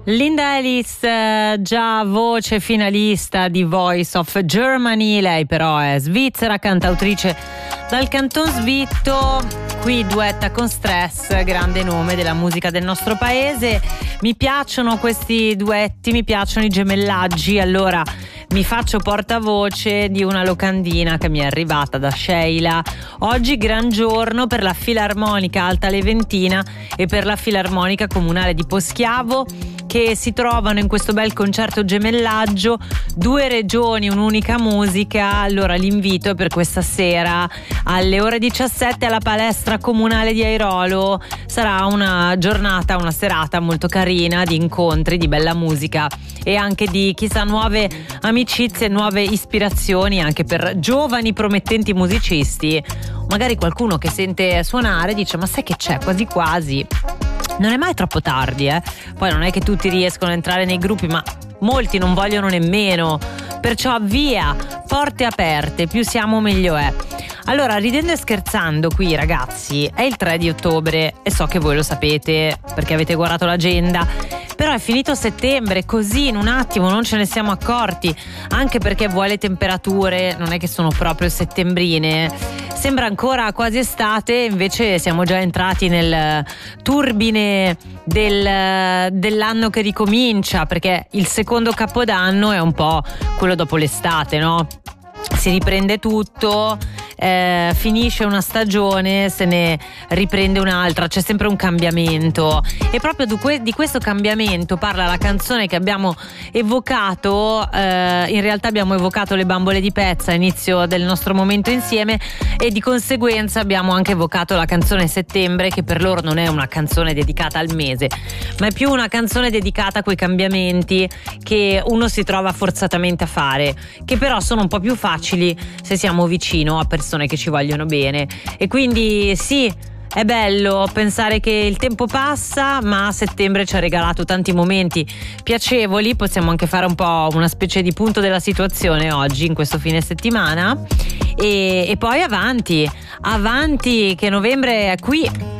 Linda Ellis, già voce finalista di Voice of Germany, lei però è svizzera, cantautrice dal Canton Svitto, qui duetta con Stress, grande nome della musica del nostro paese. Mi piacciono questi duetti, mi piacciono i gemellaggi, allora mi faccio portavoce di una locandina che mi è arrivata da Sheila. Oggi gran giorno per la Filarmonica Alta Leventina e per la Filarmonica Comunale di Poschiavo, che si trovano in questo bel concerto gemellaggio, due regioni, un'unica musica. Allora l'invito è per questa sera alle ore 17 alla palestra comunale di Airolo. Sarà una giornata, una serata molto carina di incontri, di bella musica e anche di, chissà, nuove amicizie, nuove ispirazioni anche per giovani promettenti musicisti. Magari qualcuno che sente suonare dice: ma sai che c'è, quasi quasi non è mai troppo tardi, Poi non è che tutti riescono a entrare nei gruppi, ma molti non vogliono nemmeno, perciò via, porte aperte, più siamo meglio è. Allora, ridendo e scherzando, qui ragazzi, è il 3 di ottobre e so che voi lo sapete perché avete guardato l'agenda, però è finito settembre, così in un attimo non ce ne siamo accorti, anche perché voi le temperature non è che sono proprio settembrine, sembra ancora quasi estate, invece siamo già entrati nel turbine dell'anno che ricomincia, perché il secondo capodanno è un po' quello dopo l'estate, no? Si riprende tutto, finisce una stagione, se ne riprende un'altra, c'è sempre un cambiamento e proprio di questo cambiamento parla la canzone che abbiamo evocato. In realtà abbiamo evocato le bambole di Pezza all'inizio del nostro momento insieme e di conseguenza abbiamo anche evocato la canzone Settembre, che per loro non è una canzone dedicata al mese, ma è più una canzone dedicata a quei cambiamenti che uno si trova forzatamente a fare, che però sono un po' più facili se siamo vicino a persone che ci vogliono bene. E quindi sì, è bello pensare che il tempo passa, ma settembre ci ha regalato tanti momenti piacevoli. Possiamo anche fare un po' una specie di punto della situazione oggi, in questo fine settimana, e poi avanti che novembre è qui.